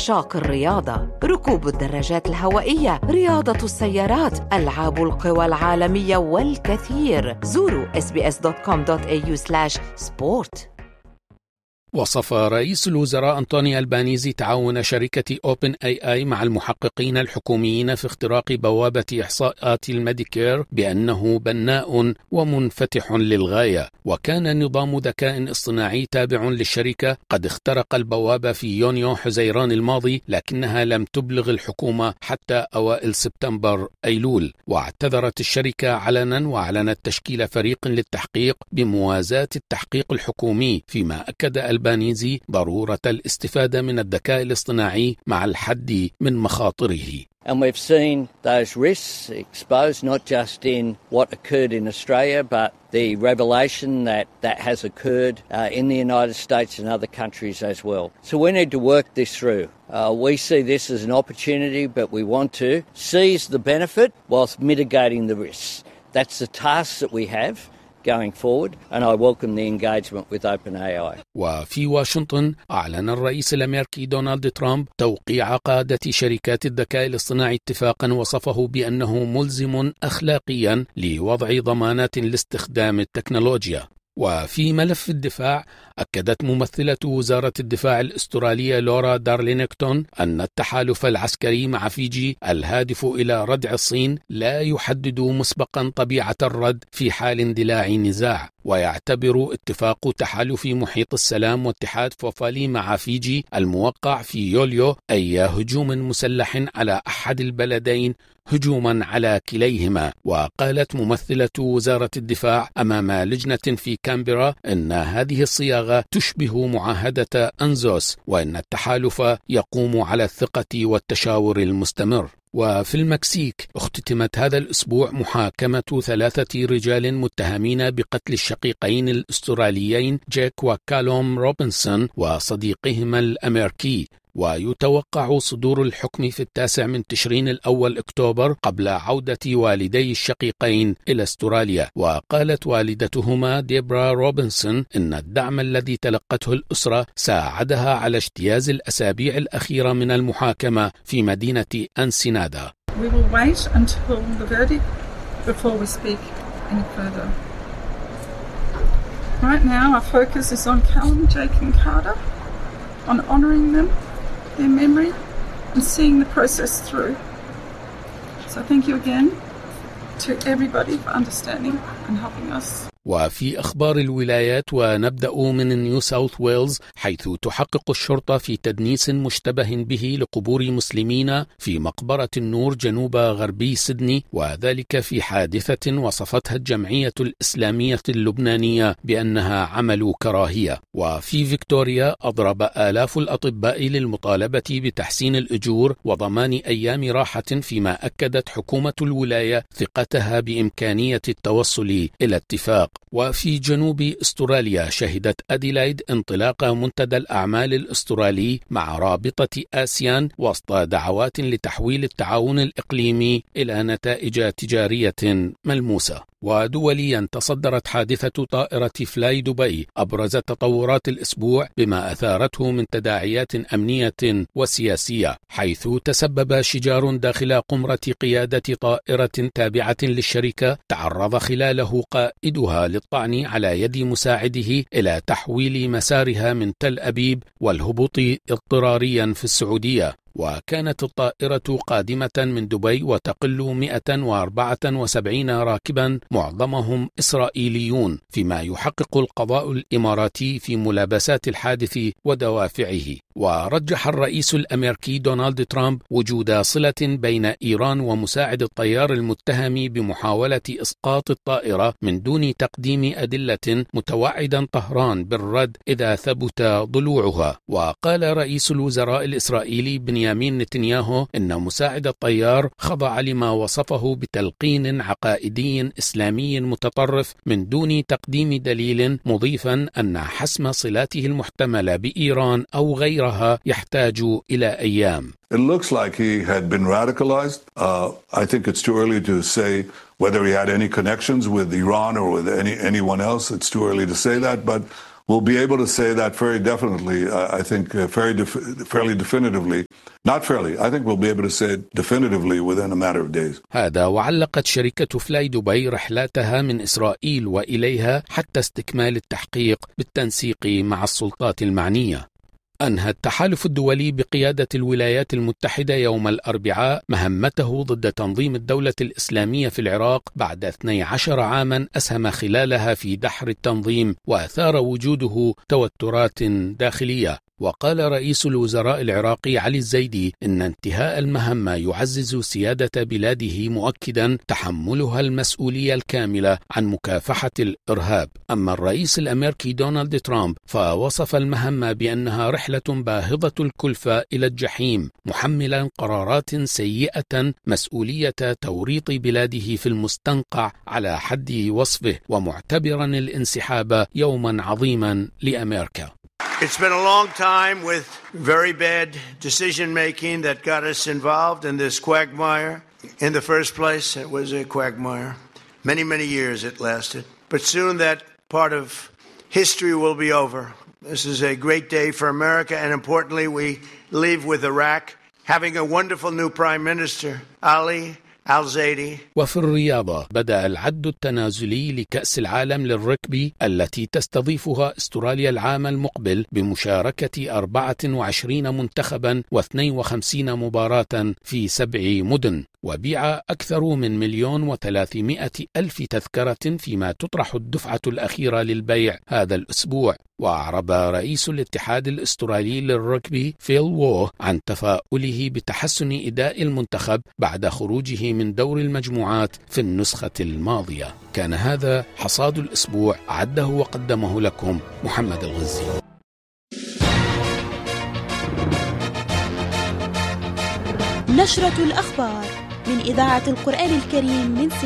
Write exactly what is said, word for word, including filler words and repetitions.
عشاق الرياضة، ركوب الدراجات الهوائية، رياضة السيارات، ألعاب القوى العالمية والكثير. زوروا إس بي إس دوت كوم دوت إيه يو سلاش سبورت. وصف رئيس الوزراء أنطوني ألبانيزي تعاون شركة أوبن آي آي مع المحققين الحكوميين في اختراق بوابة إحصاءات الميديكير بأنه بناء ومنفتح للغاية. وكان نظام ذكاء اصطناعي تابع للشركة قد اخترق البوابة في يونيو حزيران الماضي، لكنها لم تبلغ الحكومة حتى أوائل سبتمبر أيلول. واعتذرت الشركة علنا وأعلنت تشكيل فريق للتحقيق بموازاة التحقيق الحكومي، فيما أكد ألبانيزي ضرورة الاستفادة من الذكاء الاصطناعي مع الحد من مخاطره. And we've seen those risks exposed not just in what occurred in Australia, but the revelation that that has occurred uh, in the United States and other countries as well. So we need to work this through. Uh, we see this as an opportunity, but we want to seize the benefit whilst mitigating the risks. That's the task that we have going forward, and I welcome the engagement with OpenAI. وفي واشنطن أعلن الرئيس الأمريكي دونالد ترامب توقيع قادة شركات الذكاء الاصطناعي اتفاقا وصفه بأنه ملزم أخلاقيا لوضع ضمانات لاستخدام التكنولوجيا. وفي ملف الدفاع، أكدت ممثلة وزارة الدفاع الأسترالية لورا دارلينغتون أن التحالف العسكري مع فيجي الهادف إلى ردع الصين لا يحدد مسبقا طبيعة الرد في حال اندلاع نزاع. ويعتبر اتفاق تحالف محيط السلام واتحاد فوفالي مع فيجي الموقع في يوليو أي هجوم مسلح على أحد البلدين هجوما على كليهما. وقالت ممثلة وزارة الدفاع أمام لجنة في كامبرا أن هذه الصياغة تشبه معاهدة أنزوس، وأن التحالف يقوم على الثقة والتشاور المستمر. وفي المكسيك اختتمت هذا الأسبوع محاكمة ثلاثة رجال متهمين بقتل الشقيقين الأستراليين جيك وكالوم روبنسون وصديقهما الأمريكي. ويتوقع صدور الحكم في التاسع من تشرين الأول أكتوبر قبل عودة والدي الشقيقين إلى أستراليا. وقالت والدتهما ديبرا روبنسون إن الدعم الذي تلقته الأسرة ساعدها على اجتياز الأسابيع الأخيرة من المحاكمة في مدينة أنسينادا. We will wait until the verdict before we speak any further. Right now our focus is on Callum, Jake and Carter, on honouring them, their memory, and seeing the process through. So thank you again to everybody for understanding and helping us. وفي أخبار الولايات، ونبدأ من نيو ساوث ويلز، حيث تحقق الشرطة في تدنيس مشتبه به لقبور مسلمين في مقبرة النور جنوب غربي سيدني، وذلك في حادثة وصفتها الجمعية الإسلامية اللبنانية بأنها عمل كراهية. وفي فيكتوريا أضرب آلاف الأطباء للمطالبة بتحسين الأجور وضمان أيام راحة، فيما أكدت حكومة الولاية ثقتها بإمكانية التوصل إلى اتفاق. وفي جنوب أستراليا شهدت أديلايد انطلاق منتدى الأعمال الأسترالي مع رابطة آسيان وسط دعوات لتحويل التعاون الإقليمي إلى نتائج تجارية ملموسة. ودوليا تصدرت حادثة طائرة فلاي دبي أبرز تطورات الأسبوع بما أثارته من تداعيات أمنية وسياسية، حيث تسبب شجار داخل قمرة قيادة طائرة تابعة للشركة تعرض خلاله قائدها للطعن على يد مساعده إلى تحويل مسارها من تل أبيب والهبوط اضطراريا في السعودية. وكانت الطائرة قادمة من دبي وتقل مئة وأربعة وسبعين راكبا معظمهم إسرائيليون، فيما يحقق القضاء الإماراتي في ملابسات الحادث ودوافعه. ورجح الرئيس الأمريكي دونالد ترامب وجود صلة بين إيران ومساعد الطيار المتهم بمحاولة إسقاط الطائرة من دون تقديم أدلة، متوعدا طهران بالرد إذا ثبت ضلوعها. وقال رئيس الوزراء الإسرائيلي بنيامين نتنياهو إن مساعد الطيار خضع لما وصفه بتلقين عقائدي إسلامي متطرف من دون تقديم دليل، مضيفا أن حسم صلاته المحتملة بإيران أو غيرها يحتاج إلى أيام. It looks like he had been radicalized. Uh, I think it's too early to say whether he had any connections with Iran or with any anyone else. It's too early to say that, but we'll be able to say that very definitely, uh, I think uh, very def- fairly definitively. Not fairly, I think we'll be able to say it definitively within a matter of days. هذا وعلقت شركة فلاي دبي رحلاتها من إسرائيل وإليها حتى استكمال التحقيق بالتنسيق مع السلطات المعنية. أنهى التحالف الدولي بقيادة الولايات المتحدة يوم الأربعاء مهمته ضد تنظيم الدولة الإسلامية في العراق بعد اثني عشر عاما أسهم خلالها في دحر التنظيم وأثار وجوده توترات داخلية. وقال رئيس الوزراء العراقي علي الزيدي إن انتهاء المهمة يعزز سيادة بلاده مؤكدا تحملها المسؤولية الكاملة عن مكافحة الإرهاب. أما الرئيس الأمريكي دونالد ترامب فوصف المهمة بأنها رحلة باهظة الكلفة إلى الجحيم، محملا قرارات سيئة مسؤولية توريط بلاده في المستنقع على حد وصفه، ومعتبرا الانسحاب يوما عظيما لأمريكا. It's been a long time with very bad decision-making that got us involved in this quagmire. In the first place, it was a quagmire. Many, many years it lasted. But soon that part of history will be over. This is a great day for America, and importantly, we leave with Iraq having a wonderful new Prime Minister, Ali Al-Zaidi. وفي الرياضة بدأ العد التنازلي لكأس العالم للركبي التي تستضيفها استراليا العام المقبل بمشاركة أربعة وعشرين منتخبا واثنين وخمسين مباراة في سبع مدن. وبيع أكثر من مليون وثلاثمائة ألف تذكرة فيما تطرح الدفعة الأخيرة للبيع هذا الأسبوع. وأعرب رئيس الاتحاد الأسترالي للركبي فيل وو عن تفاؤله بتحسن أداء المنتخب بعد خروجه من دور المجموعات في النسخة الماضية. كان هذا حصاد الأسبوع، عده وقدمه لكم محمد الغزي. نشرة الأخبار من إذاعة القرآن الكريم من